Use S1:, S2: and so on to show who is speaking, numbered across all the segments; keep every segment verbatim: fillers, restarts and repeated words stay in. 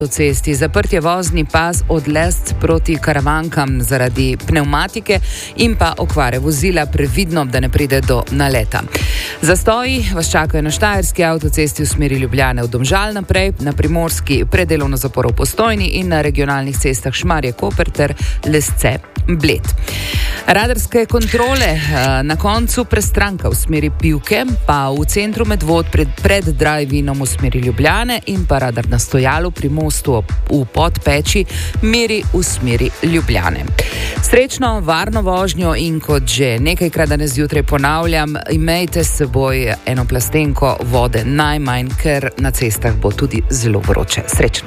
S1: cesti, zaprt je vozni pas od Lesc proti Karavankam zaradi pnevmatike in pa okvare vozila, previdno, da ne pride do naleta. Zastoji vas čakajo na štajerski avtocesti v smeri Ljubljane v Domžal, naprej na primorski predelovno zaporo v Postojni in na regionalnih cestah Šmarje-Koper ter Lesce-Bled. Radarske kontrole na koncu Prestranka v smeri Pivke, pa v centru Medvod pred, pred Drive-inom v smeri Ljubljane in pa radar na stojalu pri mostu v Podpeči meri v smeri Ljubljane. Srečno, varno vožnjo in kot že nekajkrat danes zjutraj ponavljam, imejte s seboj eno plastenko vode najmanj, ker na cestah bo tudi zelo vroče. Srečno.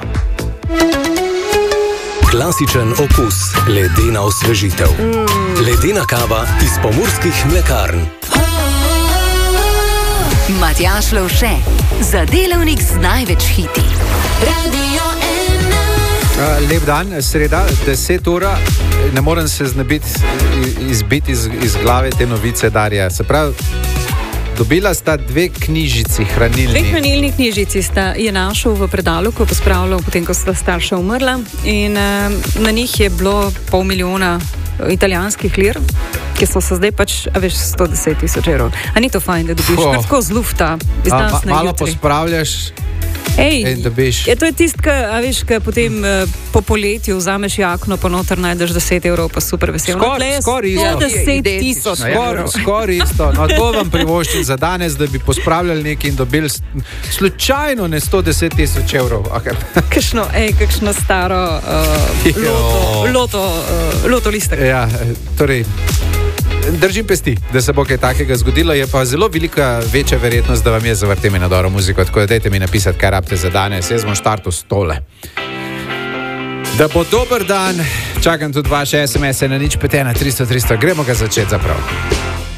S2: Klasičen okus, ledena osvežitev. Mm. Ledena kava iz pomurskih mlekarn.
S3: Matjaž Lovše, za delavnik z največ hiti. Radio ena.
S4: Uh, lep dan, sreda, deset ura. Ne morem se znebiti, izbiti iz, iz glave te novice Darja. Se pravi, dobila sta dve knjižici hranilni.
S5: Dve hranilni knjižici sta je našel v predalu, ko je pospravljal, potem ko sta starša umrla. In uh, na njih je bilo pol milijona italijanskih lir, ki so se zdaj pač, a veš, sto deset tisoč evrov. A ni to fajn, da dobiš oh. tako z lufta iz danes na jutri?
S4: Malo pospravljaš.
S5: Ej, je to je tist, a veš, ka potem uh, po poletju vzameš jakno, pa noter najdeš deset evrov, pa super vesel.
S4: Skoraj skor isto.
S5: deset tisoč evrov.
S4: Skoraj isto. No, to vam privoščim za danes, da bi pospravljali nekaj in dobili slučajno ne sto deset tisoč evrov.
S5: Kakšno, ej, kakšno staro uh, loto, loto, uh, loto listek.
S4: Ja, torej... Držim pesti, da se bo kaj takega zgodilo, je pa zelo velika, večja verjetnost, da vam je zavrtemi na dobro muziko, tako da dajte mi napisati, kaj rabite za danes. Jaz bom štartil s tole. Da bo dober dan, čakam tudi vaše es em ese na nič pet ena tristo tristo, gremo ga začeti zaprav.